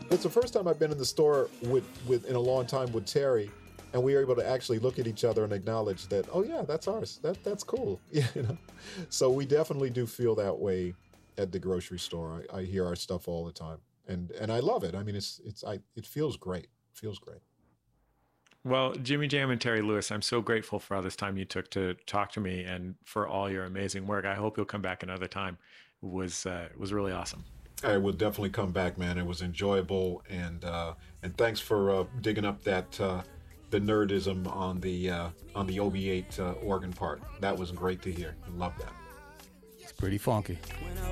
It's the first time I've been in the store with in a long time with Terry, and we were able to actually look at each other and acknowledge that, oh yeah, that's ours. That's cool. You know, so we definitely do feel that way at the grocery store. I hear our stuff all the time, and I love it. I mean, it feels great. Feels great. Well, Jimmy Jam and Terry Lewis, I'm so grateful for all this time you took to talk to me and for all your amazing work. I hope you'll come back another time. It was really awesome. I will definitely come back, man. It was enjoyable, and thanks for digging up that the nerdism on the OB8 organ part. That was great to hear. I love that. It's pretty funky.